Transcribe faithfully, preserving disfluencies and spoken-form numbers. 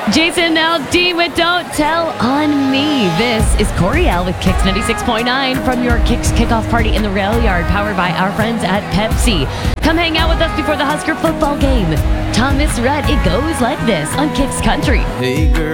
Jason Aldean with Don't Tell on Me. This is Coriel with Kicks ninety-six point nine from your Kicks kickoff party in the rail yard, powered by our friends at Pepsi. Come hang out with us before the Husker football game. Thomas Rhett, it goes like this on Kicks Country. Hey girl.